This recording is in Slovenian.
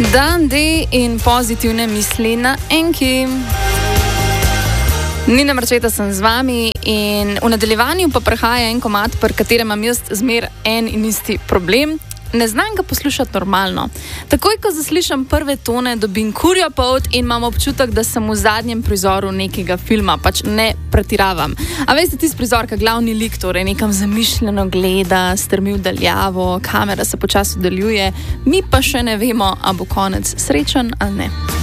Dan D in pozitivne misli na enki. Nina Marčeta sem z vami in v nadaljevanju pa prehaja en komad, pri katerem imam jaz zmer en in isti problem. Ne znam ga poslušati normalno. Takoj, ko zaslišam prve tone, dobim kurjo polt in imam občutek, da sem v zadnjem prizoru nekega filma, pač ne pretiravam. A veste, tisti prizor, ki glavni lik torej nekam zamišljeno gleda, strmi v daljavo, kamera se počasi oddaljuje, mi pa še ne vemo, a bo konec srečen ali ne.